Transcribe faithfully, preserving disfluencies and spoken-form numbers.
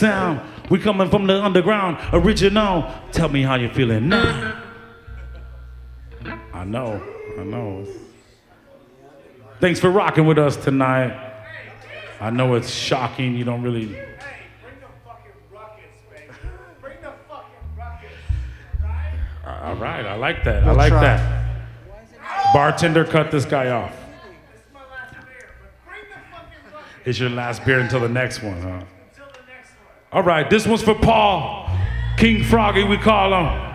sound. We coming from the underground, original. Tell me how you feeling now. I know, I know. Thanks for rocking with us tonight. I know it's shocking, you don't really... Hey, bring the fucking ruckus, baby. Bring the fucking ruckus, right? All right, I like that, I We'll like try. that. Bartender, cut this guy off. This is my last beer, but bring the fucking ruckus It's your last beer until the next one, huh? until the next one. All right, this one's for Paul. King Froggy, we call him.